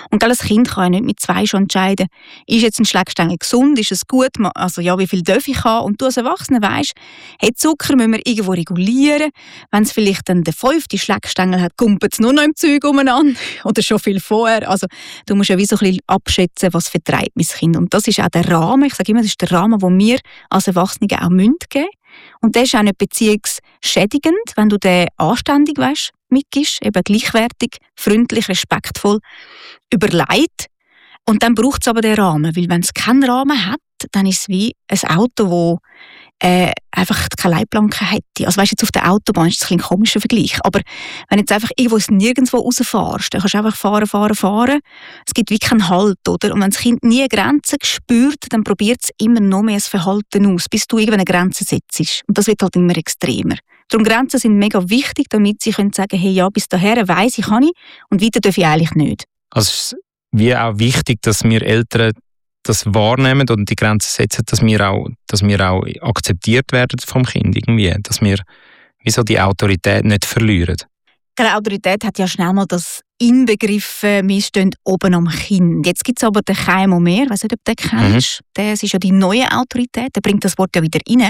Und als Kind kann ja nicht mit 2 schon entscheiden, ist jetzt ein Schlägstängel gesund, ist es gut, also ja, wie viel darf ich haben? Und du als Erwachsener weisst, hey, Zucker müssen wir irgendwo regulieren. Wenn es vielleicht dann der 5. Schlägstängel hat, kumpelt es nur noch im Zeug umeinander oder schon viel vorher. Also du musst ja wie so ein bisschen abschätzen, was vertreibt mein Kind. Und das ist auch der Rahmen, ich sage immer, das ist der Rahmen, den wir als Erwachsene auch geben müssen. Und der ist auch nicht beziehungsschädigend, wenn du den anständig mitgibst, eben gleichwertig, freundlich, respektvoll, überlegt. Und dann braucht es aber den Rahmen, weil wenn es keinen Rahmen hat, dann ist es wie ein Auto, das einfach keine Leitplanke hätte. Also weißt, jetzt auf der Autobahn ist das ein komischer Vergleich, aber wenn jetzt einfach irgendwo nirgendwo rausfährst, dann kannst du einfach fahren. Es gibt wie keinen Halt, oder? Und wenn das Kind nie Grenzen spürt, dann probiert es immer noch mehr das Verhalten aus, bis du irgendwann eine Grenze setzt. Und das wird halt immer extremer. Darum Grenzen sind mega wichtig, damit sie können sagen, hey, ja, bis dahin weiss ich, kann ich, und weiter darf ich eigentlich nicht. Also es ist wie auch wichtig, dass wir Eltern das wahrnehmen und die Grenzen setzen, dass wir auch akzeptiert werden vom Kind irgendwie, dass wir wie so die Autorität nicht verlieren. Die Autorität hat ja schnell mal das inbegriffen, wir stehen oben am Kind. Jetzt gibt es aber den Keimo mehr, ich weiss nicht, ob du den kennst. Das ist ja die neue Autorität, der bringt das Wort ja wieder rein.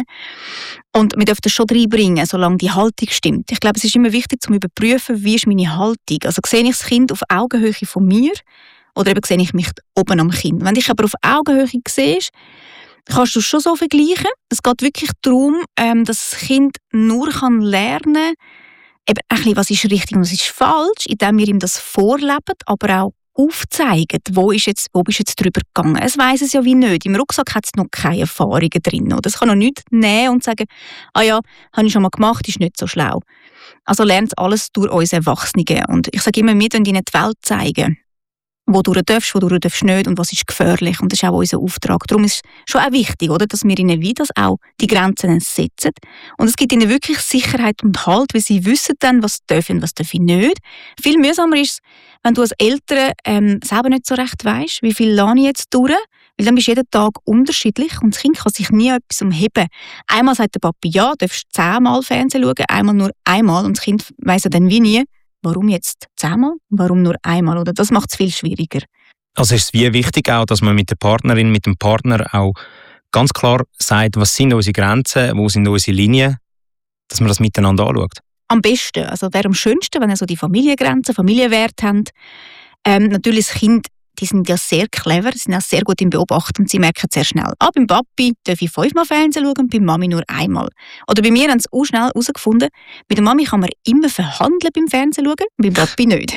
Und wir dürfen das schon reinbringen, solange die Haltung stimmt. Ich glaube, es ist immer wichtig, zu überprüfen, wie ist meine Haltung. Also sehe ich das Kind auf Augenhöhe von mir oder eben sehe ich mich oben am Kind. Wenn dich aber auf Augenhöhe siehst, kannst du es schon so vergleichen. Es geht wirklich darum, dass das Kind nur lernen kann, eben ein bisschen, was ist richtig und was ist falsch, indem wir ihm das vorleben, aber auch aufzeigen, wo bist du jetzt drüber gegangen. Es weiss es ja wie nicht. Im Rucksack hat es noch keine Erfahrungen drin. Oder es kann noch nichts nehmen und sagen, ah ja, habe ich schon mal gemacht, ist nicht so schlau. Also lernt es alles durch uns Erwachsene. Und ich sage immer, wir wollen ihnen die Welt zeigen, wo du darfst nicht und was ist gefährlich. Und das ist auch unser Auftrag. Darum ist es schon auch wichtig, oder, dass wir ihnen wie das auch die Grenzen setzen. Und es gibt ihnen wirklich Sicherheit und Halt, weil sie wissen dann, was darf und was darf ich nicht. Viel mühsamer ist es, wenn du als Eltern selber nicht so recht weisst, wie viel lerne ich jetzt durch, weil dann bist du jeden Tag unterschiedlich und das Kind kann sich nie etwas umheben. Einmal sagt der Papi, ja, du darfst 10-mal Fernsehen schauen, einmal nur einmal und das Kind weiss ja dann wie nie, warum jetzt 10-mal, warum nur einmal, oder? Das macht es viel schwieriger. Also ist es wie wichtig auch, dass man mit der Partnerin, mit dem Partner auch ganz klar sagt, was sind unsere Grenzen, wo sind unsere Linien, dass man das miteinander anschaut. Am besten, also wäre am schönsten, wenn ihr so die Familiengrenzen, Familienwerte habt. Natürlich das Kind, die sind ja sehr clever, sind auch sehr gut im Beobachten und sie merken sehr schnell, beim Papi darf ich 5-mal Fernsehen schauen, bei Mami nur einmal. Oder bei mir haben sie auch schnell herausgefunden, bei der Mami kann man immer verhandeln beim Fernsehen schauen, beim Papi nicht.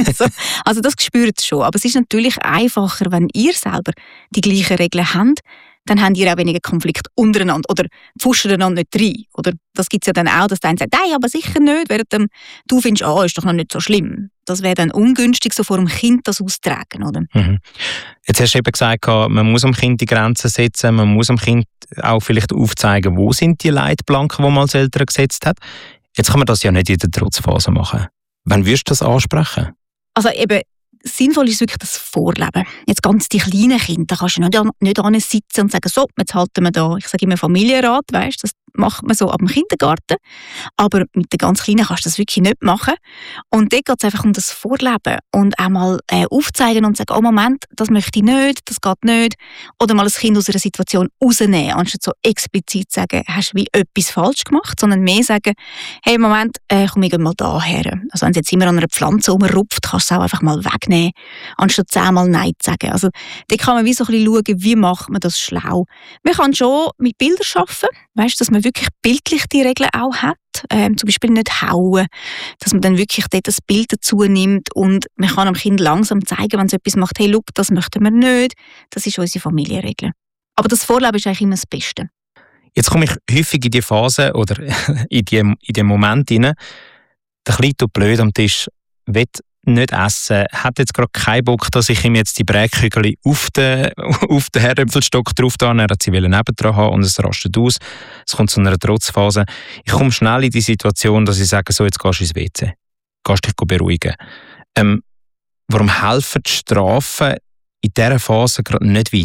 Also das spürt es schon. Aber es ist natürlich einfacher, wenn ihr selber die gleichen Regeln habt, dann habt ihr auch weniger Konflikt untereinander oder pfuschen einander nicht rein. Oder das gibt es ja dann auch, dass der eine sagt, nein, aber sicher nicht, während du findest, ist doch noch nicht so schlimm. Das wäre dann ungünstig, so vor dem Kind das auszutragen, oder? Mhm. Jetzt hast du eben gesagt, man muss dem Kind die Grenzen setzen, man muss dem Kind auch vielleicht aufzeigen, wo sind die Leitplanken, die man als Eltern gesetzt hat. Jetzt kann man das ja nicht in der Trotzphase machen. Wann würdest du das ansprechen? Also eben, sinnvoll ist wirklich das Vorleben. Jetzt ganz die kleinen Kinder, da kannst du nicht sitzen und sagen, so, jetzt halten wir da, ich sage immer Familienrat, weißt, das macht man so ab dem Kindergarten. Aber mit den ganz Kleinen kannst du das wirklich nicht machen. Und dort geht es einfach um das Vorleben und auch mal aufzeigen und sagen, Moment, das möchte ich nicht, das geht nicht. Oder mal ein Kind aus einer Situation rausnehmen, anstatt so explizit sagen, hast du wie etwas falsch gemacht, sondern mehr sagen, hey, Moment, komm ich mal da her. Also wenn es jetzt immer an einer Pflanze rumrupft, kannst du es auch einfach mal wegnehmen, anstatt 10-mal Nein zu sagen. Also da kann man wie so ein bisschen schauen, wie macht man das schlau. Man kann schon mit Bildern arbeiten, weißt, dass man wirklich bildlich die Regeln auch hat. Zum Beispiel nicht hauen, dass man dann wirklich dort das Bild dazu nimmt und man kann dem Kind langsam zeigen, wenn es etwas macht, hey, look, das möchten wir nicht, das ist unsere Familienregel. Aber das Vorleben ist eigentlich immer das Beste. Jetzt komme ich häufig in die Phase oder in den Moment hinein, der Kleine tut blöd am Tisch, will nicht essen, hat jetzt gerade keinen Bock, dass ich ihm jetzt die Brätkügel auf den Herdöpfelstock drauf tue. Er hat sie nebendran haben und es rastet aus. Es kommt zu einer Trotzphase. Ich komme schnell in die Situation, dass ich sage, so, jetzt gehst du ins WC. Gehst dich beruhigen. Warum helfen die Strafen in dieser Phase gerade nicht weiter?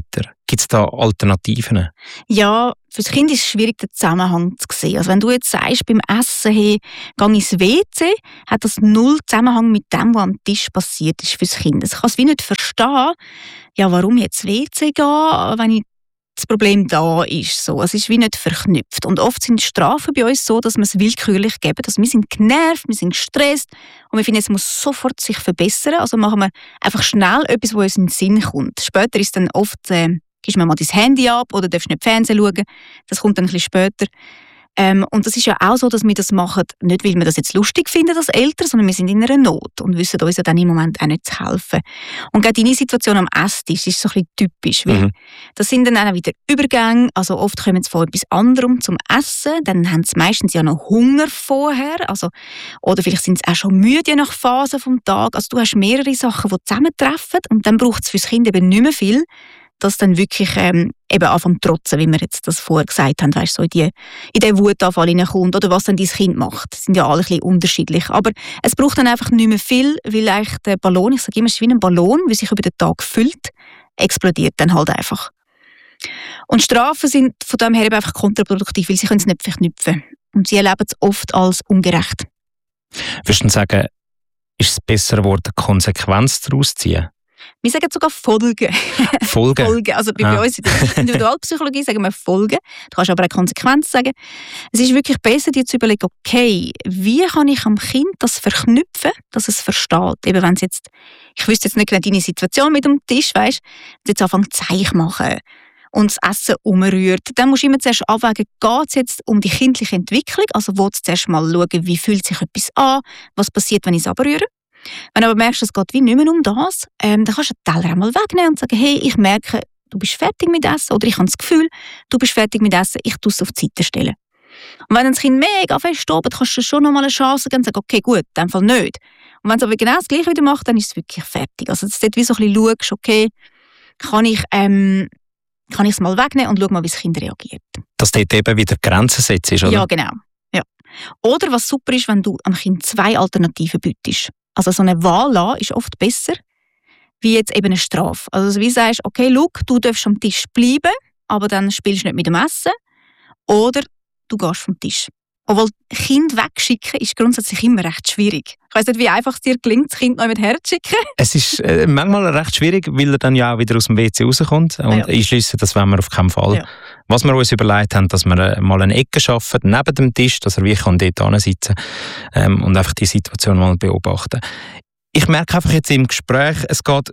Gibt es da Alternativen? Ja, für das Kind ist es schwierig, den Zusammenhang zu sehen. Also wenn du jetzt sagst, beim Essen, hey, geh ins WC, hat das null Zusammenhang mit dem, was am Tisch passiert ist für das Kind. Es kann es wie nicht verstehen, ja, warum jetzt WC gehen, wenn das Problem da ist. So. Es ist wie nicht verknüpft. Und oft sind Strafen bei uns so, dass wir es willkürlich geben. Also wir sind genervt, wir sind gestresst und wir finden, es muss sofort sich verbessern. Also machen wir einfach schnell etwas, was uns in den Sinn kommt. Später ist dann oft, gibst mir mal dein Handy ab oder darfst nicht Fernsehen schauen. Das kommt dann ein bisschen später. Und das ist ja auch so, dass wir das machen, nicht weil wir das jetzt lustig finden als Eltern, sondern wir sind in einer Not und wissen uns ja dann im Moment auch nicht zu helfen. Und gerade deine Situation am Esstisch ist so ein bisschen typisch, weil das sind dann auch wieder Übergänge, also oft kommen sie von etwas anderem zum Essen, dann haben sie meistens ja noch Hunger vorher, also, oder vielleicht sind sie auch schon müde nach Phasen vom Tag, also du hast mehrere Sachen, die zusammentreffen und dann braucht es für das Kind eben nicht mehr viel, dass dann wirklich eben anfängt zu trotzen, wie wir jetzt das vorher gesagt haben, weißt, so in den Wutanfall hineinkommt oder was dann dein Kind macht. Das sind ja alle ein bisschen unterschiedlich. Aber es braucht dann einfach nicht mehr viel, weil eigentlich der Ballon, ich sage immer, es ist wie ein Ballon, der sich über den Tag füllt, explodiert dann halt einfach. Und Strafen sind von dem her eben einfach kontraproduktiv, weil sie können es nicht verknüpfen. Und sie erleben es oft als ungerecht. Würdest du sagen, ist es besser geworden, Konsequenz daraus zu ziehen? Wir sagen sogar Folgen. Folgen? Also bei uns in der Individualpsychologie sagen wir Folgen. Du kannst aber auch Konsequenzen sagen. Es ist wirklich besser, dir zu überlegen, okay, wie kann ich am Kind das verknüpfen, dass es versteht. Eben wenn es jetzt, ich wüsste jetzt nicht genau deine Situation mit dem Tisch, weißt, jetzt anfangen Zeichen machen und das Essen umrührt, dann musst du immer zuerst abwägen, geht es jetzt um die kindliche Entwicklung, also willst du zuerst mal schauen, wie fühlt sich etwas an, was passiert, wenn ich es abrühre. Wenn du aber merkst, es geht wie nicht mehr um das, dann kannst du den Teller einmal wegnehmen und sagen, hey, ich merke, du bist fertig mit Essen oder ich habe das Gefühl, du bist fertig mit Essen, ich tue es auf die Seite stellen. Und wenn das Kind mega fest tobt, kannst du schon noch mal eine Chance geben und sagen, okay, gut, in dem Fall nicht. Und wenn es aber genau das Gleiche wieder macht, dann ist es wirklich fertig. Also dass du dort wie so ein bisschen schaust, okay, kann ich es mal wegnehmen und schau mal, wie das Kind reagiert. Dass dort eben wieder Grenzen setzt, oder? Ja, genau. Ja. Oder was super ist, wenn du am Kind 2 Alternativen bietest. Also so eine Wahl lassen ist oft besser, wie jetzt eben eine Strafe. Also wie du sagst, okay, schau, du darfst am Tisch bleiben, aber dann spielst du nicht mit dem Essen. Oder du gehst vom Tisch. Obwohl, Kind wegschicken ist grundsätzlich immer recht schwierig. Ich weiss nicht, wie einfach es dir gelingt, das Kind noch mit herzuschicken. Es ist manchmal recht schwierig, weil er dann ja auch wieder aus dem WC rauskommt. Und ich schließe, das wollen wir auf keinen Fall. Ja. Was wir uns überlegt haben, dass wir mal eine Ecke schaffen, neben dem Tisch, dass er wirklich dort hinsitzen kann und einfach die Situation mal beobachten. Ich merke einfach jetzt im Gespräch, es geht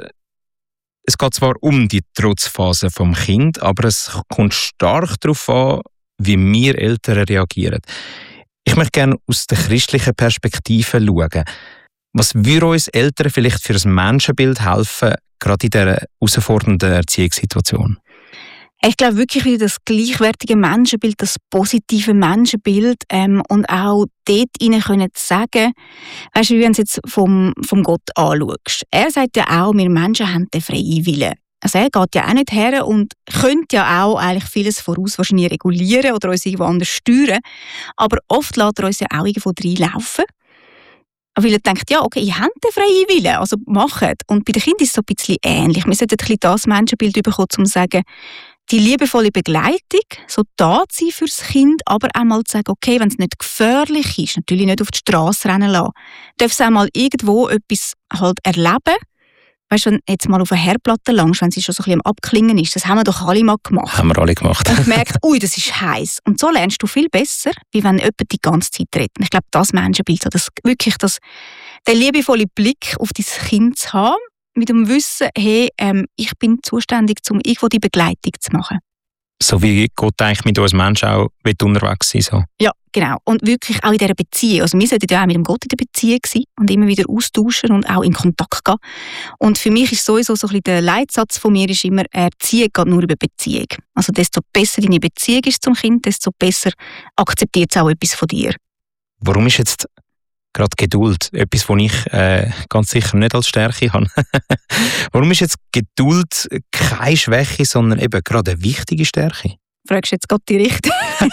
zwar um die Trotzphase vom Kind, aber es kommt stark darauf an, wie wir Eltern reagieren. Ich möchte gerne aus der christlichen Perspektive schauen. Was würde uns Eltern vielleicht für ein Menschenbild helfen, gerade in dieser herausfordernden Erziehungssituation? Ich glaube wirklich wieder das gleichwertige Menschenbild, das positive Menschenbild und auch dort hinein können sagen, weißt du, wie wenn du es jetzt vom Gott anschaust. Er sagt ja auch, wir Menschen haben den freien Willen. Also er geht ja auch nicht her und könnte ja auch eigentlich vieles voraus wahrscheinlich regulieren oder uns irgendwo anders steuern. Aber oft lässt er uns ja auch irgendwo reinlaufen. Weil er denkt, ja, okay, ihr habt den freien Willen, also macht. Und bei den Kindern ist es so ein bisschen ähnlich. Wir sollten ein bisschen das Menschenbild bekommen, um zu sagen, die liebevolle Begleitung, so da zu sein für das Kind, aber auch mal zu sagen, okay, wenn es nicht gefährlich ist, natürlich nicht auf die Straße rennen lassen, darf es auch mal irgendwo etwas halt erleben. Weißt du, wenn jetzt mal auf eine Herdplatte langst, wenn sie schon so ein bisschen am Abklingen ist, das haben wir doch alle mal gemacht. Haben wir alle gemacht. Und merkt, ui, das ist heiß. Und so lernst du viel besser, wie wenn jemand die ganze Zeit redet. Ich glaube, das Menschenbild, so das wirklich den liebevollen Blick auf dein Kind zu haben, mit dem Wissen, hey, ich bin zuständig, um irgendwo die Begleitung zu machen. So wie Gott eigentlich mit uns Menschen auch unterwegs sein so. Ja, genau. Und wirklich auch in dieser Beziehung. Also wir sollten ja auch mit dem Gott in der Beziehung sein und immer wieder austauschen und auch in Kontakt gehen. Und für mich ist sowieso so ein bisschen der Leitsatz von mir ist immer, Erziehung geht nur über Beziehung. Also desto besser deine Beziehung ist zum Kind, desto besser akzeptiert es auch etwas von dir. Warum ist jetzt gerade Geduld etwas, was ich ganz sicher nicht als Stärke habe? Warum ist jetzt Geduld keine Schwäche, sondern eben gerade eine wichtige Stärke? Fragst du jetzt gerade die Richtung?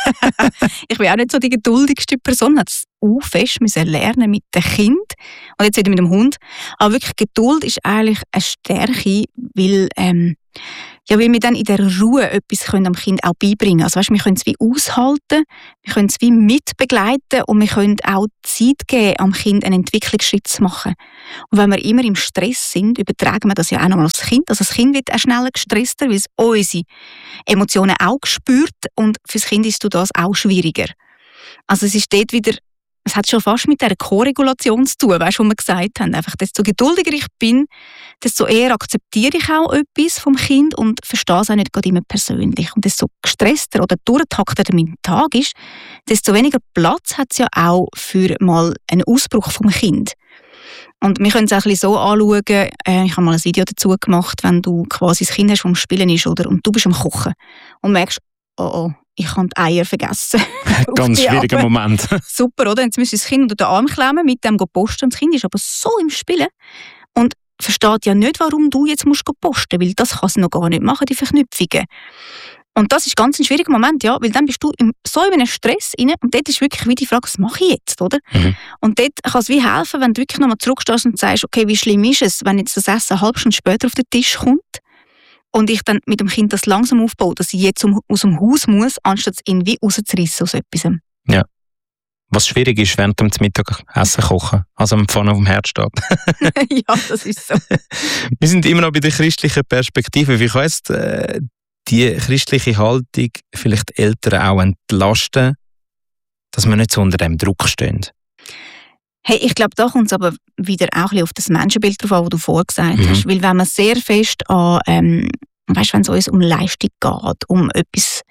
Ich bin auch nicht so die geduldigste Person. Ich musste es fest lernen mit dem Kind und jetzt wieder mit dem Hund. Aber wirklich Geduld ist eigentlich eine Stärke, weil Ja, weil wir dann in der Ruhe etwas können am Kind auch beibringen können. Also weißt, wir können es wie aushalten, wir können es wie mitbegleiten und wir können auch Zeit geben, am Kind einen Entwicklungsschritt zu machen. Und wenn wir immer im Stress sind, übertragen wir das ja auch nochmal aufs Kind. Also das Kind wird auch schneller gestresster, weil es unsere Emotionen auch spürt und für das Kind ist das auch schwieriger. Also es ist dort wieder, es hat schon fast mit dieser Koregulation zu tun, weißt du, was wir gesagt haben. Einfach, desto geduldiger ich bin, desto eher akzeptiere ich auch etwas vom Kind und verstehe es auch nicht gerade immer persönlich. Und desto gestresster oder durchgetakteter mein Tag ist, desto weniger Platz hat es ja auch für mal einen Ausbruch vom Kind. Und wir können es auch ein bisschen so anschauen, ich habe mal ein Video dazu gemacht, wenn du quasi das Kind hast, das am Spielen ist, oder, und du bist am Kochen und merkst, oh, ich habe die Eier vergessen. Ganz schwieriger Moment. Super, oder? Jetzt müsste das Kind unter den Arm klemmen, mit dem posten. Und das Kind ist aber so im Spielen und versteht ja nicht, warum du jetzt posten musst, weil das kann sie noch gar nicht machen, die Verknüpfungen. Und das ist ganz ein schwieriger Moment, ja, weil dann bist du so in einem Stress rein und dort ist wirklich wie die Frage, was mache ich jetzt, oder? Und dort kann es wie helfen, wenn du wirklich nochmal zurückstehst und sagst, okay, wie schlimm ist es, wenn jetzt das Essen eine halbe Stunde später auf den Tisch kommt und ich dann mit dem Kind das langsam aufbaue, dass ich jetzt aus dem Haus muss, anstatt es irgendwie rauszureissen aus etwas. Ja. Was schwierig ist, während dem Mittagessen kochen, also am Pfanne auf dem Herd steht. Ja, das ist so. Wir sind immer noch bei der christlichen Perspektive. Wie kann jetzt die christliche Haltung vielleicht Eltern auch entlasten, dass wir nicht so unter dem Druck stehen? Hey, ich glaube, da kommt es aber wieder auch ein bisschen auf das Menschenbild drauf an, das du vorher gesagt hast. Weil wenn man sehr fest an, weißt, wenn es uns um Leistung geht, um etwas...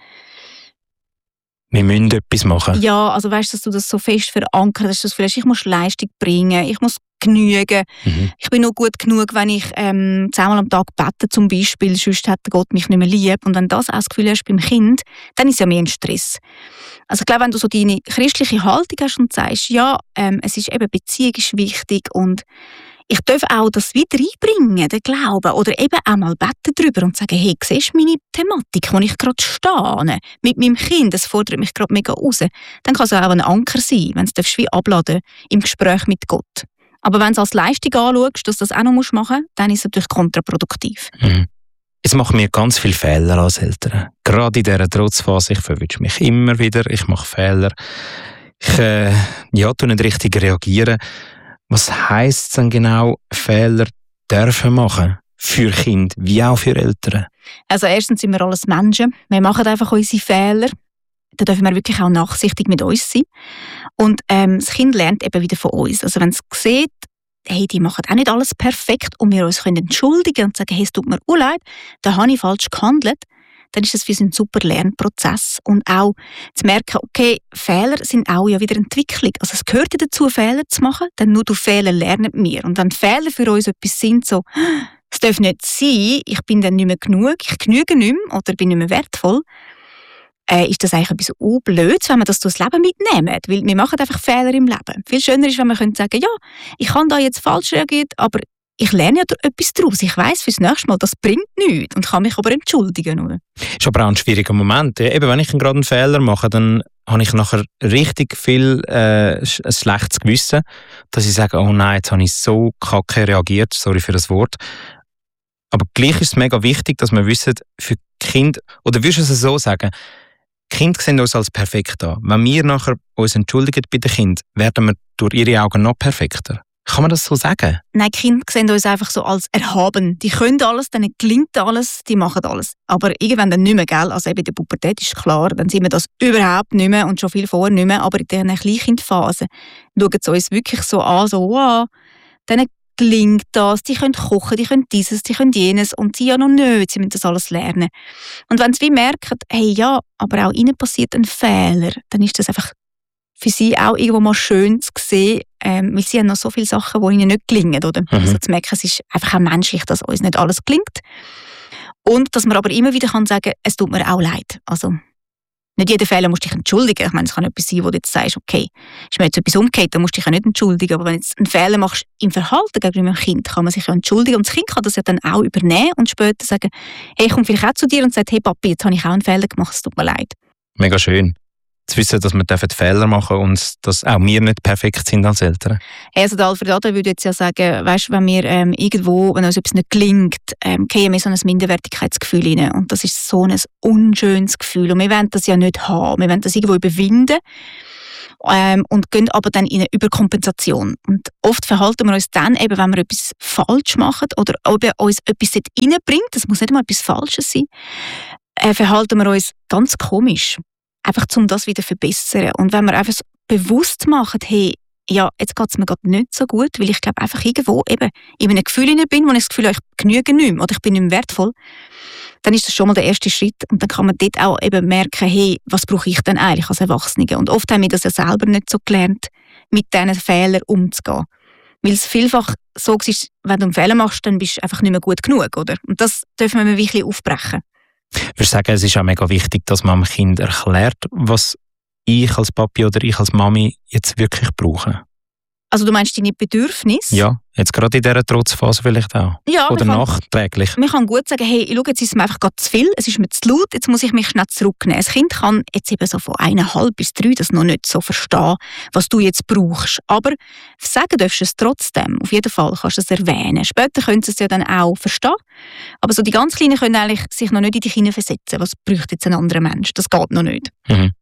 Wir müssen etwas machen. Ja, also weißt, dass du das so fest verankert hast, dass vielleicht ich muss Leistung bringen, ich muss genügen. Ich bin nur gut genug, wenn ich 10-mal am Tag bete zum Beispiel, sonst hat Gott mich nicht mehr lieb. Und wenn du das auch das Gefühl hast beim Kind, dann ist es ja mehr ein Stress. Also ich glaube, wenn du so deine christliche Haltung hast und sagst, ja, es ist eben, Beziehung ist wichtig und ich darf auch das wieder reinbringen, den Glauben, oder eben auch mal beten drüber und sagen, hey, siehst du meine Thematik, wo ich gerade stehe, mit meinem Kind, das fordert mich gerade mega raus. Dann kann es auch ein Anker sein, wenn du es wie abladen im Gespräch mit Gott. Aber wenn du es als Leistung anschaust, dass du das auch noch machen musst, dann ist es natürlich kontraproduktiv. Es machen mir ganz viele Fehler als Eltern. Gerade in dieser Trotzphase, ich verwünsche mich immer wieder, ich mache Fehler. Ich tue nicht richtig reagieren. Was heisst es denn genau, Fehler dürfen machen? Für Kinder wie auch für Eltern? Also erstens sind wir alles Menschen. Wir machen einfach unsere Fehler. Da dürfen wir wirklich auch nachsichtig mit uns sein. Und das Kind lernt eben wieder von uns. Also wenn es sieht, hey, die machen auch nicht alles perfekt und wir uns können entschuldigen und sagen, hey, es tut mir leid, da habe ich falsch gehandelt, dann ist das für uns ein super Lernprozess. Und auch zu merken, okay, Fehler sind auch ja wieder Entwicklung. Also es gehört ja dazu, Fehler zu machen, denn nur durch Fehler lernen wir. Und wenn Fehler für uns etwas sind, so, es darf nicht sein, ich bin dann nicht mehr genug, ich genüge nicht mehr oder bin nicht mehr wertvoll, ist das eigentlich etwas Blödes, wenn wir das durchs Leben mitnehmen. Weil wir machen einfach Fehler im Leben. Viel schöner ist, wenn wir sagen können, ja, ich habe da jetzt falsch reagiert, aber ich lerne ja etwas daraus. Ich weiss fürs nächste Mal, das bringt nichts und kann mich aber entschuldigen. Oder? Ist aber auch ein schwieriger Moment. Eben, wenn ich gerade einen Fehler mache, dann habe ich nachher richtig viel ein schlechtes Gewissen, dass ich sage, oh nein, jetzt habe ich so kacke reagiert, sorry für das Wort. Aber gleich ist es mega wichtig, dass wir wissen, für Kinder, oder würdest du es so sagen, Kinder sehen uns als perfekt an. Wenn wir nachher uns entschuldigen bei den Kindern, werden wir durch ihre Augen noch perfekter. Kann man das so sagen? Nein, die Kinder sehen uns einfach so als erhaben. Die können alles, denen gelingt alles, die machen alles. Aber irgendwann dann nicht mehr, gell? Also eben in der Pubertät ist klar, dann sehen wir das überhaupt nicht mehr und schon viel vorher nicht mehr. Aber in dieser Kleinkindphase schauen sie uns wirklich so an, so wow, denen gelingt das, die können kochen, die können dieses, die können jenes und sie ja noch nicht, sie müssen das alles lernen. Und wenn sie wie merken, hey ja, aber auch ihnen passiert ein Fehler, dann ist das einfach für sie auch irgendwo mal schön zu sehen, weil sie haben noch so viele Sachen, die ihnen nicht gelingen. Oder? Also zu merken, es ist einfach auch menschlich, dass uns nicht alles gelingt. Und dass man aber immer wieder kann sagen, es tut mir auch leid. Also nicht jeden Fehler musst du dich entschuldigen. Ich meine, es kann etwas sein, wo du jetzt sagst, okay, ist mir jetzt etwas umgekehrt, dann musst du dich ja nicht entschuldigen. Aber wenn du jetzt einen Fehler machst im Verhalten gegenüber einem Kind, kann man sich ja entschuldigen. Und das Kind kann das ja dann auch übernehmen und später sagen, hey, ich komme vielleicht auch zu dir und sage, hey Papi, jetzt habe ich auch einen Fehler gemacht, es tut mir leid. Mega schön. zu wissen, dass wir Fehler machen dürfen und dass auch wir nicht perfekt sind als Eltern. Also der Alfred Adler würde jetzt ja sagen, weißt, wenn wir irgendwo, wenn uns etwas nicht gelingt, gehen wir so ein Minderwertigkeitsgefühl rein. Und das ist so ein unschönes Gefühl. Und wir wollen das ja nicht haben. Wir wollen das irgendwo überwinden. Und gehen aber dann in eine Überkompensation. Und oft verhalten wir uns dann, eben, wenn wir etwas falsch machen oder uns etwas reinbringt, das muss nicht mal etwas Falsches sein, verhalten wir uns ganz komisch. Einfach um das wieder zu verbessern. Und wenn wir einfach so bewusst machen, hey, ja, jetzt geht es mir gerade nicht so gut, weil ich glaube einfach irgendwo eben in einem Gefühl bin, wo ich das Gefühl habe, ich genüge nicht mehr oder ich bin nicht mehr wertvoll, dann ist das schon mal der erste Schritt. Und dann kann man dort auch eben merken, hey, was brauche ich denn eigentlich als Erwachsene? Und oft haben wir das ja selber nicht so gelernt, mit diesen Fehlern umzugehen. Weil es vielfach so ist, wenn du einen Fehler machst, dann bist du einfach nicht mehr gut genug, oder? Und das dürfen wir wirklich aufbrechen. Ich würde sagen, es ist auch mega wichtig, dass man dem Kind erklärt, was ich als Papi oder ich als Mami jetzt wirklich brauche. Also du meinst deine Bedürfnisse? Ja, jetzt gerade in dieser Trotzphase vielleicht auch. Ja, oder nachträglich. Man kann gut sagen, hey, schau, jetzt ist es mir einfach gerade zu viel, es ist mir zu laut, jetzt muss ich mich schnell zurücknehmen. Ein Kind kann jetzt eben so von 1,5 bis 3 das noch nicht so verstehen, was du jetzt brauchst. Aber sagen darfst du es trotzdem. Auf jeden Fall kannst du es erwähnen. Später können sie es ja dann auch verstehen. Aber so die ganz Kleinen können eigentlich sich noch nicht in dich hineinversetzen. Was bräuchte jetzt ein anderer Mensch? Das geht noch nicht. Mhm.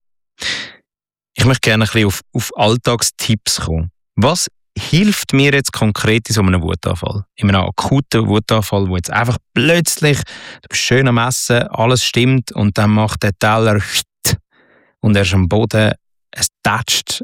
Ich möchte gerne ein bisschen auf Alltagstipps kommen. Was hilft mir jetzt konkret in so einem Wutanfall? In einem akuten Wutanfall, wo jetzt einfach plötzlich, du bist schön am Essen, alles stimmt und dann macht der Teller und er ist am Boden, es tätscht.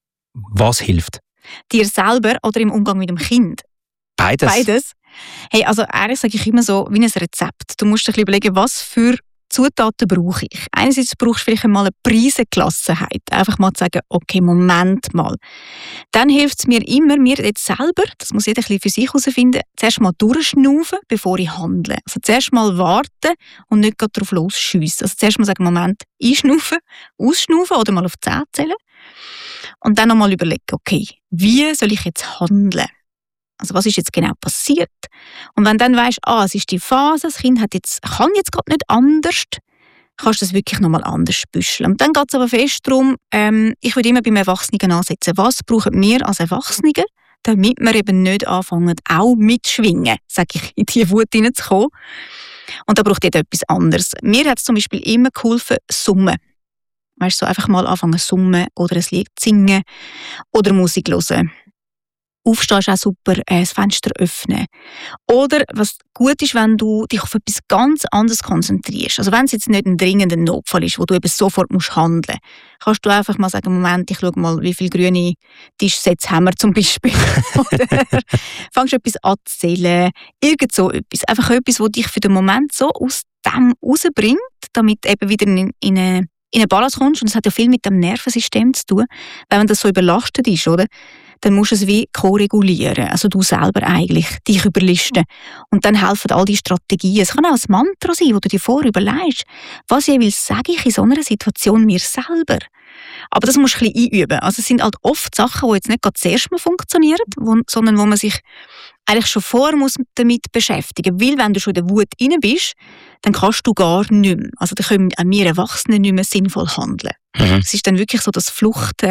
Was hilft? Dir selber oder im Umgang mit dem Kind? Beides. Beides. Hey, also ehrlich sage ich immer so, wie ein Rezept. Du musst dir ein bisschen überlegen, was für Zutaten brauche ich. Einerseits brauchst du vielleicht mal eine Prise Gelassenheit. Einfach mal zu sagen, okay, Moment mal. Dann hilft es mir immer, mir jetzt selber, das muss jeder ein bisschen für sich herausfinden, zuerst mal durchschnaufen, bevor ich handle. Also zuerst mal warten und nicht gerade drauf losschiessen. Also zuerst mal sagen, Moment, einschnaufen, ausschnaufen oder mal auf 10 zählen. Und dann nochmal überlegen, okay, wie soll ich jetzt handeln? Also was ist jetzt genau passiert? Und wenn du dann weisst, es ist die Phase, das Kind kann jetzt gerade nicht anders, kannst du das wirklich nochmal anders büscheln. Und dann geht es aber fest darum, ich würde immer beim Erwachsenen ansetzen. Was brauchen wir als Erwachsene, damit wir eben nicht anfangen, auch mitschwingen, sage ich, in diese Wut hineinzukommen. Und da braucht jeder etwas anderes. Mir hat es zum Beispiel immer geholfen, summen. Weißt du, so einfach mal anfangen zu summen oder ein Lied zu singen oder Musik hören. Aufstehen ist auch super, das Fenster öffnen. Oder was gut ist, wenn du dich auf etwas ganz anderes konzentrierst. Also wenn es jetzt nicht ein dringender Notfall ist, wo du eben sofort handeln musst, kannst du einfach mal sagen, Moment, ich schaue mal, wie viele grüne Tischsätze haben wir zum Beispiel. Oder fangst du etwas anzuzählen. Irgend so etwas. Einfach etwas, das dich für den Moment so aus dem rausbringt, damit eben wieder in eine Balance kommst. Und das hat ja viel mit dem Nervensystem zu tun. Wenn das so überlastet ist, oder? Dann musst du es wie ko-regulieren. Also du selber eigentlich, dich überlisten. Und dann helfen all die Strategien. Es kann auch ein Mantra sein, wo du dir vorher überlegst, was jeweils sage ich in so einer Situation mir selber. Aber das musst du ein bisschen einüben. Also es sind halt oft Sachen, die jetzt nicht gerade zuerst mal funktionieren, sondern wo man sich eigentlich schon vorher muss damit beschäftigen muss. Weil wenn du schon in der Wut rein bist, dann kannst du gar nicht mehr. Also dann können wir Erwachsene nicht mehr sinnvoll handeln. Mhm. Es ist dann wirklich so das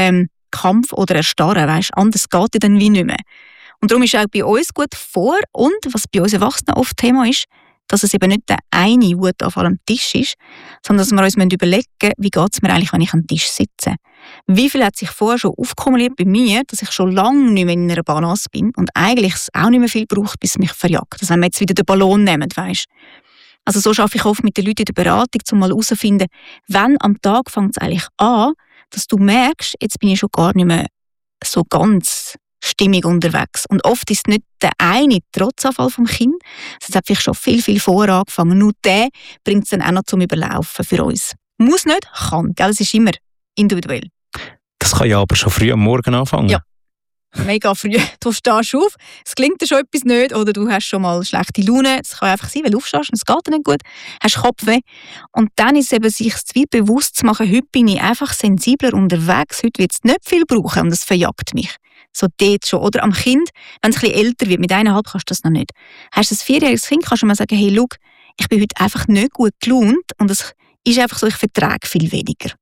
Kampf oder Erstarren, weißt, anders geht es dann wie nicht mehr. Und darum ist auch bei uns gut vor und was bei uns Erwachsenen oft Thema ist, dass es eben nicht der eine Wutanfall am Tisch ist, sondern dass wir uns überlegen müssen, wie geht es mir eigentlich, wenn ich am Tisch sitze. Wie viel hat sich vorher schon aufgekumuliert bei mir, dass ich schon lange nicht mehr in einer Balance bin und eigentlich es auch nicht mehr viel braucht, bis es mich verjagt. Also wenn wir jetzt wieder den Ballon nehmen, weißt. Also so arbeite ich oft mit den Leuten in der Beratung, um mal herauszufinden, wann am Tag fängt es eigentlich an, dass du merkst, jetzt bin ich schon gar nicht mehr so ganz stimmig unterwegs. Und oft ist es nicht der eine Trotzanfall vom Kind, es hat vielleicht schon viel, viel vorher angefangen. Nur der bringt es dann auch noch zum Überlaufen für uns. Muss nicht, kann. Gell? Es ist immer individuell. Das kann ja aber schon früh am Morgen anfangen. Ja. Mega früh. Du stehst auf, es klingt dir schon etwas nicht oder du hast schon mal schlechte Laune. Es kann einfach sein, weil du aufstehst und es geht dir nicht gut, hast Kopfweh. Und dann ist es eben, sich bewusst zu machen, heute bin ich einfach sensibler unterwegs, heute wird es nicht viel brauchen und es verjagt mich. So dort schon. Oder am Kind, wenn es ein bisschen älter wird, mit 1,5 kannst du das noch nicht. Hast du ein 4-jähriges Kind, kannst du mal sagen, hey, schau, ich bin heute einfach nicht gut gelaunt und es ist einfach so, ich vertrage viel weniger.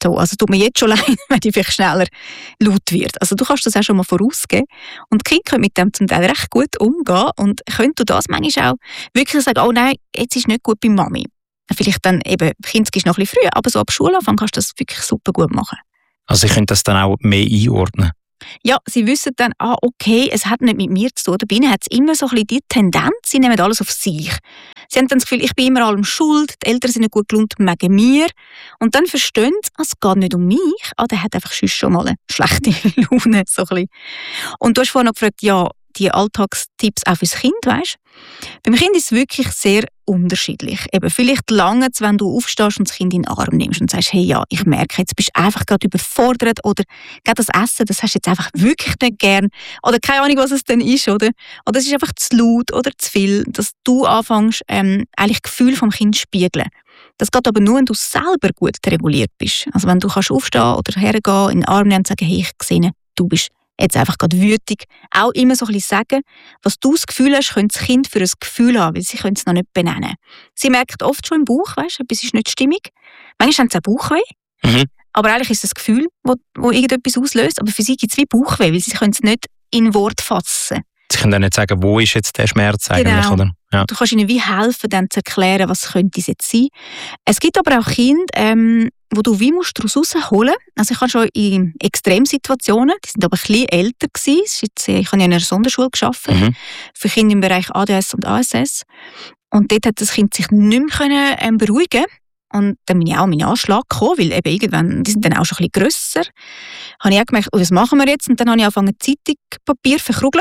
so. Also tut mir jetzt schon leid, wenn die vielleicht schneller laut wird. Also du kannst das auch schon mal vorausgeben. Und die Kinder können mit dem zum Teil recht gut umgehen und können du das manchmal auch wirklich sagen, oh nein, jetzt ist nicht gut bei Mami. Vielleicht dann eben, Kind ist noch ein bisschen früh, aber so ab Schulanfang kannst du das wirklich super gut machen. Also ich könnte das dann auch mehr einordnen? Ja, sie wissen dann, okay, es hat nicht mit mir zu tun. Dabei hat es immer so ein bisschen die Tendenz, sie nehmen alles auf sich. Sie haben dann das Gefühl, ich bin immer allem schuld, die Eltern sind nicht gut gelaunt wegen mir. Und dann verstehen sie, es geht nicht um mich, der hat einfach schon mal eine schlechte Laune. So ein bisschen. Und du hast vorhin noch gefragt, ja, die Alltagstipps auch fürs Kind, weisst? Beim Kind ist es wirklich sehr unterschiedlich. Eben, vielleicht lange es, wenn du aufstehst und das Kind in den Arm nimmst und sagst, hey, ja, ich merke, jetzt bist du einfach gerade überfordert oder gerade das Essen, das hast du jetzt einfach wirklich nicht gern oder keine Ahnung, was es denn ist, oder es ist einfach zu laut oder zu viel, dass du anfängst, eigentlich Gefühl vom Kind zu spiegeln. Das geht aber nur, wenn du selber gut reguliert bist. Also wenn du kannst aufstehen oder hergehen, in den Arm nehmen und sagen, hey, ich sehe, du bist jetzt einfach gerade wütig, auch immer so ein bisschen sagen, was du das Gefühl hast, könnte das Kind für ein Gefühl haben, weil sie können es noch nicht benennen. Sie merkt oft schon im Bauch, weisst, etwas ist nicht stimmig. Manchmal haben sie auch Bauchweh, aber eigentlich ist es das Gefühl, wo irgendetwas auslöst, aber für sie gibt es wie Bauchweh, weil sie können es nicht in Wort fassen. Sie können dann nicht sagen, wo ist jetzt der Schmerz eigentlich, genau. Oder? Ja. Du kannst ihnen wie helfen, dann zu erklären, was könnte es jetzt sein. Es gibt aber auch Kinder, wo du wie musst daraus rausholen. Also ich habe schon in Extremsituationen, die sind aber ein bisschen älter gewesen. Ich habe ja in einer Sonderschule gearbeitet, für Kinder im Bereich ADS und ASS. Und dort hat das Kind sich nicht mehr beruhigen. Und dann bin ich auch an meinen Anschlag gekommen, weil eben irgendwann, die sind dann auch schon ein bisschen grösser. Habe ich auch gemerkt, was machen wir jetzt? Und dann habe ich angefangen, Zeitungspapier zu verkrugeln,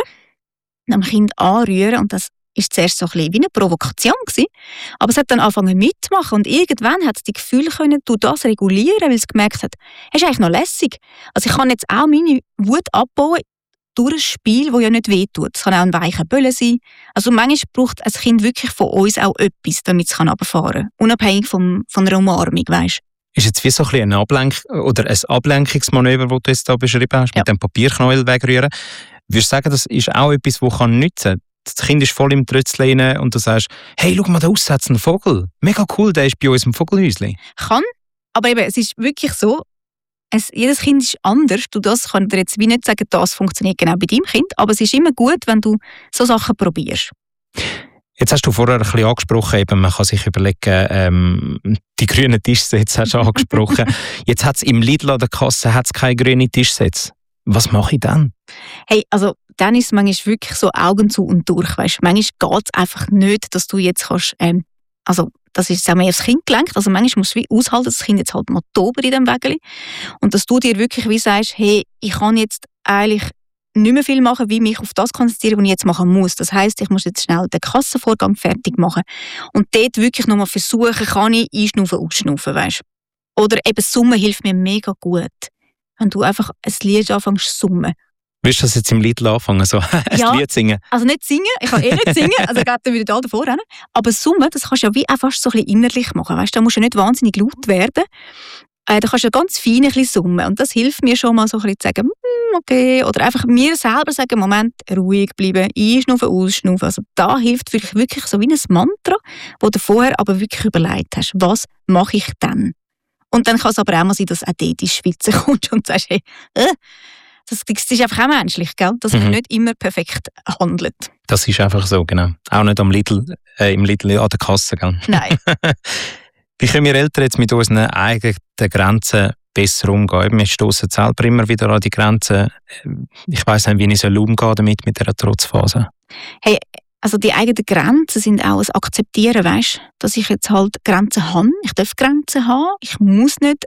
am Kind anrühren. Und das war zuerst so ein bisschen wie eine Provokation gewesen. Aber es hat dann angefangen mitzumachen. Und irgendwann hat es die Gefühle können, du das regulieren, weil es gemerkt hat, es ist eigentlich noch lässig. Also ich kann jetzt auch meine Wut abbauen durch ein Spiel, das ja nicht wehtut. Es kann auch ein weicher Böllen sein. Also manchmal braucht ein Kind wirklich von uns auch etwas, damit es runterfahren kann. Unabhängig von einer Umarmung, weisst. Ist jetzt wie so ein ein Ablenkungsmanöver, das du jetzt hier beschrieben hast, mit dem Papierknäuel wegrühren. Würdest du sagen, das ist auch etwas, das nützen kann? Das Kind ist voll im Trötzchen und du sagst, hey, schau mal, da aussen hat's einen Vogel. Mega cool, der ist bei uns im Vogelhäuschen. Kann, aber eben, es ist wirklich so, jedes Kind ist anders. Das kann dir jetzt wie nicht sagen, das funktioniert genau bei deinem Kind, aber es ist immer gut, wenn du so Sachen probierst. Jetzt hast du vorher ein bisschen angesprochen, eben, man kann sich überlegen, die grünen Tischsätze hast du angesprochen. Jetzt hat es im Lidl an der Kasse keine grünen Tischsätze. Was mache ich dann? Hey, also dann ist es manchmal wirklich so Augen zu und durch. Weißt? Manchmal geht es einfach nicht, dass du jetzt kannst, also das ist auch mehr aufs Kind gelenkt, also manchmal musst du wie aushalten, dass das Kind jetzt halt mal tobt in diesem Wägeli und dass du dir wirklich wie sagst, hey, ich kann jetzt eigentlich nicht mehr viel machen, wie mich auf das konzentrieren, was ich jetzt machen muss. Das heisst, ich muss jetzt schnell den Kassenvorgang fertig machen und dort wirklich nochmal versuchen, kann ich einschnaufen, ausschnaufen, weißt? Oder eben Summen hilft mir mega gut. Wenn du einfach ein Lied anfängst zu summen. Willst du das jetzt im Lied anfangen, so ein Lied singen? Also nicht singen, ich kann nicht singen, also geht dann wieder da davor rennen. Aber summen, das kannst du ja wie auch fast so ein bisschen innerlich machen, weißt? Da musst du nicht wahnsinnig laut werden. Da kannst du ja ganz fein ein bisschen summen. Und das hilft mir schon mal so ein bisschen zu sagen, okay, oder einfach mir selber sagen, Moment, ruhig bleiben, einschnaufen, ausschnaufen. Also da hilft wirklich so wie ein Mantra, wo du vorher aber wirklich überlegt hast, was mache ich dann? Und dann kann es aber auch mal sein, dass auch dort ins Schwitzen kommst und sagst, hey, das ist einfach auch menschlich, gell? Dass man nicht immer perfekt handelt. Das ist einfach so, genau. Auch nicht im Lidl an der Kasse, gell? Nein. Wie können wir Eltern jetzt mit unseren eigenen Grenzen besser umgehen? Wir stoßen selber immer wieder an die Grenzen. Ich weiss nicht, wie ich umgehen damit mit dieser Trotzphase. Hey, also die eigenen Grenzen sind auch ein Akzeptieren, weißt? Dass ich jetzt halt Grenzen habe. Ich darf Grenzen haben. Ich muss nicht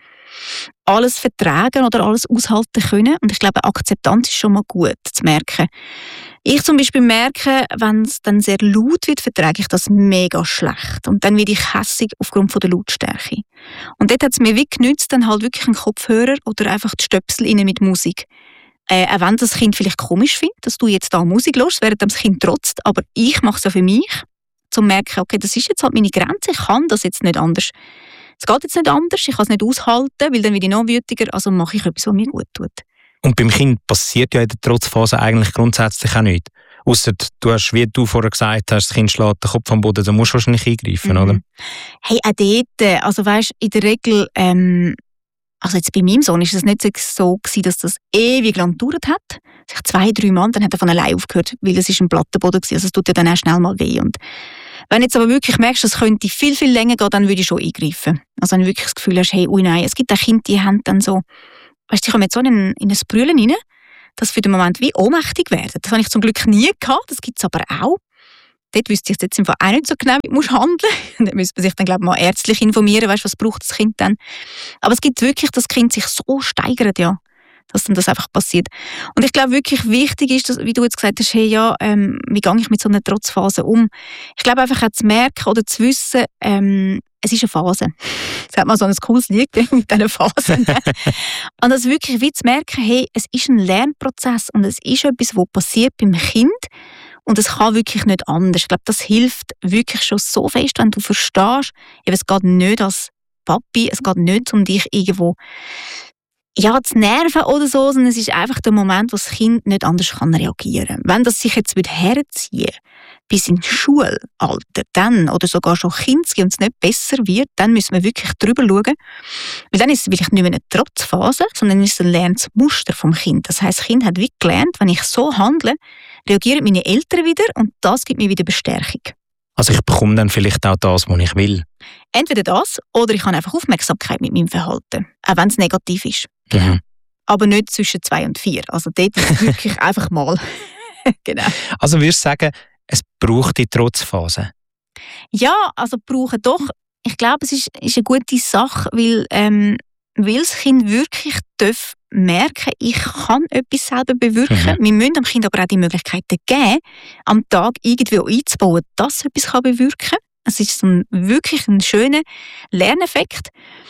alles vertragen oder alles aushalten können. Und ich glaube, Akzeptanz ist schon mal gut zu merken. Ich zum Beispiel merke, wenn es dann sehr laut wird, vertrage ich das mega schlecht. Und dann werde ich hässig aufgrund von der Lautstärke. Und dort hat es mir wie genützt, dann halt wirklich einen Kopfhörer oder einfach die Stöpsel rein mit Musik. Auch wenn das Kind vielleicht komisch findet, dass du jetzt da Musik hörst, während das Kind trotzt. Aber ich mache es ja für mich, um zu merken, okay, das ist jetzt halt meine Grenze, ich kann das jetzt nicht anders. Es geht jetzt nicht anders, ich kann es nicht aushalten, weil dann werde ich noch wütiger, also mache ich etwas, was mir gut tut. Und beim Kind passiert ja in der Trotzphase eigentlich grundsätzlich auch nichts. Ausser du hast, wie du vorher gesagt hast, das Kind schlägt den Kopf am Boden, da musst du wahrscheinlich eingreifen, oder? Hey, auch dort, also weisst, in der Regel Also jetzt bei meinem Sohn ist es nicht so gewesen, dass das ewig lang gedauert hat. Sich 2-3 Mal, dann hat er von allein aufgehört, weil es ist ein Plattenboden gewesen. Also es tut ja dann auch schnell mal weh. Und wenn du jetzt aber wirklich merkst, das könnte viel, viel länger gehen, dann würde ich schon eingreifen. Also wenn du wirklich das Gefühl hast, hey, ui nein, es gibt auch Kinder, die haben dann so, weißt du, die kommen jetzt so in ein Brüllen rein, dass sie für den Moment wie ohnmächtig werden. Das habe ich zum Glück nie gehabt, das gibt es aber auch. Dort wüsste ich jetzt im Fall auch nicht so genau, wie man handeln muss. Da müsste man sich dann, glaube ich, mal ärztlich informieren, weißt, was braucht das Kind dann. Aber es gibt wirklich, dass das Kind sich so steigert, ja, dass dann das einfach passiert. Und ich glaube, wirklich wichtig ist, dass, wie du jetzt gesagt hast, hey, ja, wie gehe ich mit so einer Trotzphase um? Ich glaube einfach auch zu merken oder zu wissen, es ist eine Phase. Es hat mal so ein cooles Lied mit diesen Phasen. Und das wirklich wie zu merken, hey, es ist ein Lernprozess und es ist etwas, was passiert beim Kind. Und es kann wirklich nicht anders. Ich glaube, das hilft wirklich schon so fest, wenn du verstehst, eben, es geht nicht als Papi, es geht nicht um dich irgendwo zu nerven oder so, sondern es ist einfach der Moment, wo das Kind nicht anders kann reagieren. Wenn das sich jetzt herziehen bis ins Schulalter, dann, oder sogar schon Kinski und es nicht besser wird, dann müssen wir wirklich drüber schauen. Weil dann ist es wirklich nicht mehr eine Trotzphase, sondern ist es ein Lernmuster vom Kind. Das heisst, das Kind hat wie gelernt, wenn ich so handle, reagieren meine Eltern wieder und das gibt mir wieder Bestärkung. Also ich bekomme dann vielleicht auch das, was ich will? Entweder das, oder ich habe einfach Aufmerksamkeit mit meinem Verhalten, auch wenn es negativ ist. Mhm. Aber nicht zwischen 2 und 4. Also dort ist es wirklich einfach mal. Genau. Also würdest du sagen, es braucht die Trotzphase? Ja, also brauchen doch. Ich glaube, es ist eine gute Sache, weil das Kind wirklich darf merken, ich kann etwas selber bewirken. Wir müssen dem Kind aber auch die Möglichkeiten geben, am Tag irgendwie einzubauen, dass es etwas bewirken kann. Es ist wirklich ein schöner Lerneffekt.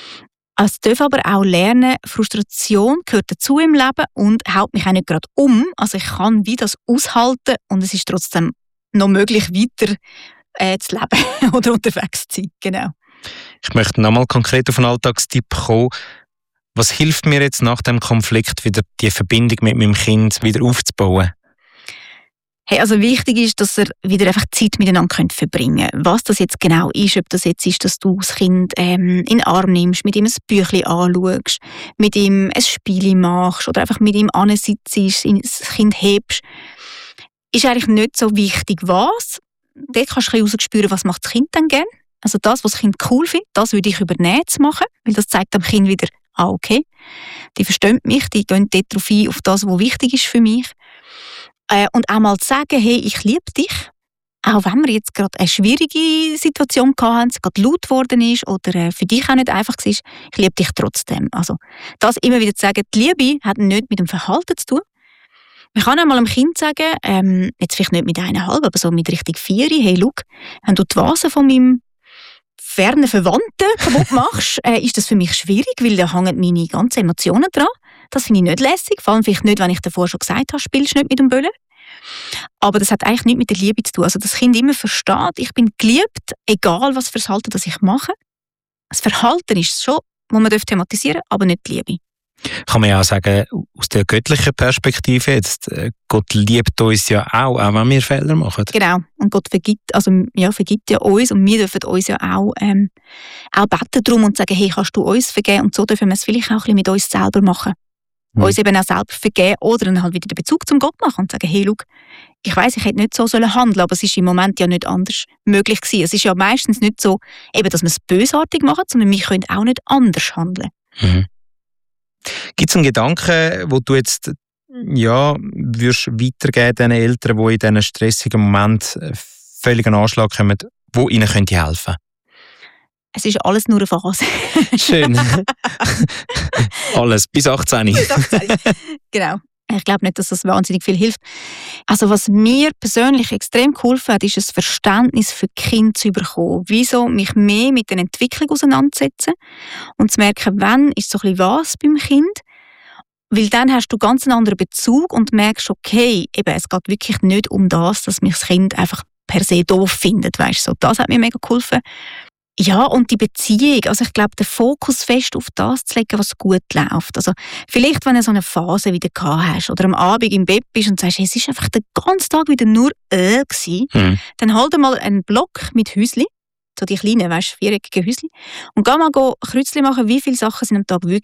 Es darf aber auch lernen, Frustration gehört dazu im Leben und haut mich auch nicht gerade um. Also ich kann wie das aushalten und es ist trotzdem noch möglich, weiter zu leben oder unterwegs zu sein. Genau. Ich möchte nochmal konkret auf einen Alltagstipp kommen. Was hilft mir jetzt nach dem Konflikt wieder, die Verbindung mit meinem Kind wieder aufzubauen? Hey, also wichtig ist, dass ihr wieder einfach Zeit miteinander verbringen könnt. Was das jetzt genau ist, ob das jetzt ist, dass du das Kind in den Arm nimmst, mit ihm ein Büchlein anschaust, mit ihm ein Spiel machst oder einfach mit ihm ansitzt, das Kind hebst, ist eigentlich nicht so wichtig, was. Dort kannst du ein bisschen rausspüren, was macht das Kind dann gerne. Also das, was das Kind cool findet, das würde ich übernehmen zu machen, weil das zeigt dem Kind wieder, okay, die verstehen mich, die gehen dort drauf ein, auf das, was wichtig ist für mich. Und auch mal zu sagen, hey, ich liebe dich, auch wenn wir jetzt gerade eine schwierige Situation hatten, es gerade laut geworden ist oder für dich auch nicht einfach war, ich liebe dich trotzdem. Also das immer wieder zu sagen, die Liebe hat nicht mit dem Verhalten zu tun. Man kann auch mal einem Kind sagen, jetzt vielleicht nicht mit 1,5, aber so mit richtig 4, hey, schau, wenn du die Vase von meinem fernen Verwandten kaputt machst, ist das für mich schwierig, weil da hängen meine ganzen Emotionen dran. Das finde ich nicht lässig, vor allem vielleicht nicht, wenn ich davor schon gesagt habe, spielst du nicht mit dem Böllen. Aber das hat eigentlich nichts mit der Liebe zu tun. Also das Kind immer versteht, ich bin geliebt, egal was für das Verhalten das ich mache. Das Verhalten ist es schon, das man thematisieren darf, aber nicht die Liebe. Kann man ja auch sagen, aus der göttlichen Perspektive jetzt, Gott liebt uns ja auch wenn wir Fehler machen. Genau, und Gott vergibt ja uns und wir dürfen uns ja auch beten darum und sagen, hey, kannst du uns vergeben? Und so dürfen wir es vielleicht auch ein bisschen mit uns selber machen. Uns eben auch selber vergeben oder dann halt wieder den Bezug zum Gott machen und sagen, hey, schau, ich weiss, ich hätte nicht so handeln sollen, aber es ist im Moment ja nicht anders möglich gewesen. Es ist ja meistens nicht so, eben, dass wir es bösartig machen, sondern wir können auch nicht anders handeln. Mhm. Gibt es einen Gedanken, wo du jetzt würdest weitergeben den Eltern, die in diesen stressigen Momenten völlig an Anschlag kommen, wo ihnen helfen könnte? Es ist alles nur eine Phase. Schön. Alles, bis 18. Bis 18. Genau. Ich glaube nicht, dass das wahnsinnig viel hilft. Also was mir persönlich extrem geholfen hat, ist ein Verständnis für die Kinder zu bekommen. Wieso mich mehr mit der Entwicklung auseinandersetzen und zu merken, wann ist so ein bisschen was beim Kind. Weil dann hast du ganz einen anderen Bezug und merkst, okay, eben, es geht wirklich nicht um das, dass mich das Kind einfach per se doof findet. Weißt, so, das hat mir mega geholfen. Ja, und die Beziehung, also ich glaube, den Fokus fest auf das zu legen, was gut läuft. Also vielleicht, wenn du so eine Phase wieder gehabt hast oder am Abend im Bett bist und sagst, hey, es ist einfach den ganzen Tag wieder nur gewesen, dann halt mal einen Block mit Häusli, so die kleinen, viereckigen Häusli, und geh mal Kreuzchen machen, wie viele Sachen sind am Tag wirklich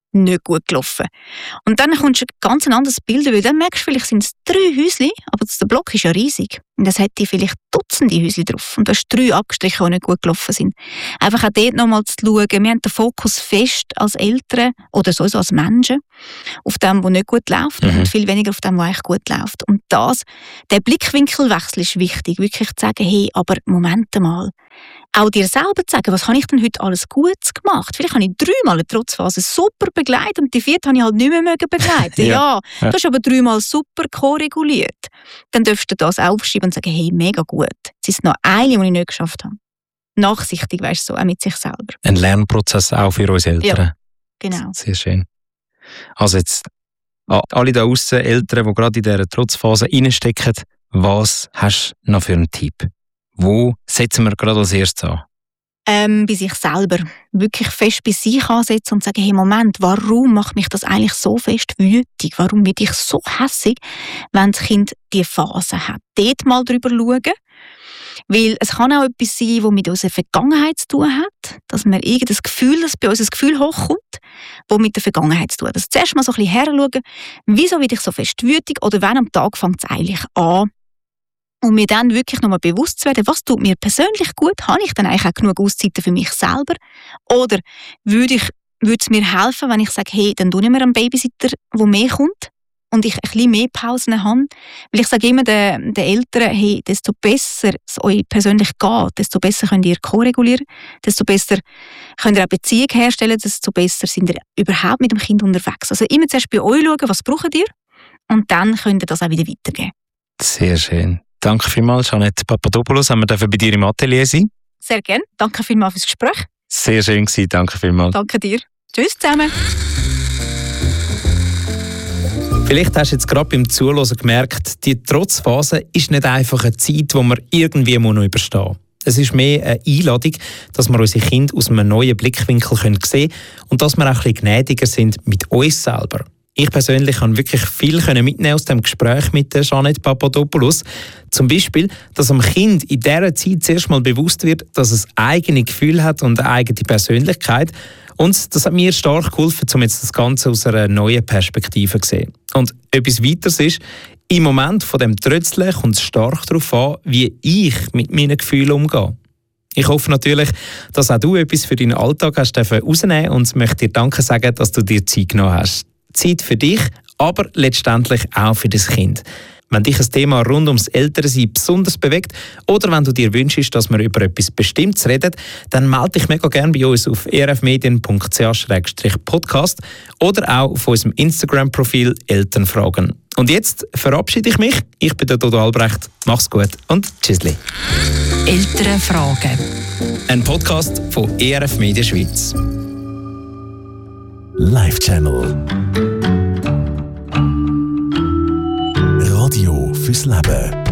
nicht gut gelaufen. Und dann kommst du ein ganz anderes Bild, weil dann merkst du, vielleicht sind es 3 Häuschen, aber der Block ist ja riesig. Und es hätte vielleicht Dutzende Häuschen drauf. Und du hast 3 abgestrichen, die nicht gut gelaufen sind. Einfach auch dort nochmal zu schauen, wir haben den Fokus fest als Eltern oder sowieso als Menschen auf dem, was nicht gut läuft und viel weniger auf dem, was eigentlich gut läuft. Und der Blickwinkelwechsel ist wichtig, wirklich zu sagen, hey, aber Moment mal, auch dir selber zu sagen, was habe ich denn heute alles Gutes gemacht? Vielleicht habe ich 3-mal eine Trotzphase super begleitet und die 4. habe ich halt nicht mehr begleiten. ja, du hast aber 3-mal super ko-reguliert. Dann darfst du das aufschreiben und sagen, hey, mega gut. Es ist noch eine, die ich nicht geschafft habe. Nachsichtig, weißt du, so, auch mit sich selber. Ein Lernprozess auch für uns Eltern. Ja, genau. Sehr schön. Also jetzt, alle da aussen, Eltern, die gerade in dieser Trotzphase reinstecken, was hast du noch für einen Tipp? Wo setzen wir gerade als erstes an? Bei sich selber. Wirklich fest bei sich ansetzen und sagen, hey, Moment, warum macht mich das eigentlich so fest wütig? Warum werde ich so hässig, wenn das Kind diese Phase hat? Dort mal drüber schauen. Weil es kann auch etwas sein, das mit unserer Vergangenheit zu tun hat. Dass wir irgendein Gefühl, dass bei uns ein Gefühl hochkommt, das mit der Vergangenheit zu tun hat. Also zuerst mal so ein bisschen heranschauen, wieso werde ich so fest wütig oder wann am Tag fängt es eigentlich an? Und mir dann wirklich nochmal bewusst zu werden, was tut mir persönlich gut? Habe ich dann eigentlich auch genug Auszeiten für mich selber? Oder würde es mir helfen, wenn ich sage, hey, dann tue ich mir einen Babysitter, der mehr kommt und ich ein bisschen mehr Pausen habe? Weil ich sage immer den Eltern, hey, desto besser es euch persönlich geht, desto besser könnt ihr ko-regulieren, desto besser könnt ihr auch Beziehung herstellen, desto besser sind ihr überhaupt mit dem Kind unterwegs. Also immer zuerst bei euch schauen, was braucht ihr? Und dann könnt ihr das auch wieder weitergeben. Sehr schön. Danke vielmals, Jeanette Papadopoulos. Haben wir bei dir im Atelier sein? Sehr gerne. Danke vielmals fürs Gespräch. Sehr schön gewesen. Danke vielmals. Danke dir. Tschüss zusammen. Vielleicht hast du jetzt gerade beim Zuhören gemerkt, die Trotzphase ist nicht einfach eine Zeit, die wir irgendwie noch überstehen muss. Es ist mehr eine Einladung, dass wir unsere Kinder aus einem neuen Blickwinkel sehen können und dass wir auch ein bisschen gnädiger sind mit uns selber. Ich persönlich konnte wirklich viel mitnehmen aus dem Gespräch mit Jeanette Papadopoulos. Zum Beispiel, dass dem Kind in dieser Zeit zuerst mal bewusst wird, dass es eigene Gefühle hat und eine eigene Persönlichkeit. Und das hat mir stark geholfen, um jetzt das Ganze aus einer neuen Perspektive zu sehen. Und etwas weiteres ist, im Moment von dem Trötzeln kommt es stark darauf an, wie ich mit meinen Gefühlen umgehe. Ich hoffe natürlich, dass auch du etwas für deinen Alltag hast rausnehmen und möchte dir Danke sagen, dass du dir Zeit genommen hast. Zeit für dich, aber letztendlich auch für das Kind. Wenn dich ein Thema rund ums Elternsein besonders bewegt oder wenn du dir wünschst, dass wir über etwas Bestimmtes reden, dann melde dich mega gerne bei uns auf erfmedien.ch/podcast oder auch auf unserem Instagram-Profil Elternfragen. Und jetzt verabschiede ich mich. Ich bin der Dodo Albrecht. Mach's gut und tschüssli. Elternfragen. Ein Podcast von ERF Media Schweiz. Live Channel. Radio fürs Leben.